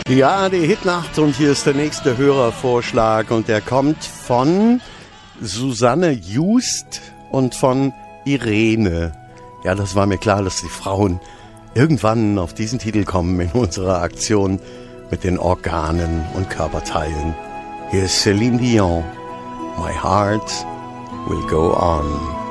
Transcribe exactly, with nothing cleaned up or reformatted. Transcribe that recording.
Ja, die Hitnacht und hier ist der nächste Hörervorschlag und der kommt von Susanne Just und von Irene. Ja, das war mir klar, dass die Frauen irgendwann auf diesen Titel kommen in unserer Aktion mit den Organen und Körperteilen. Hier ist Celine Dion. My heart will go on.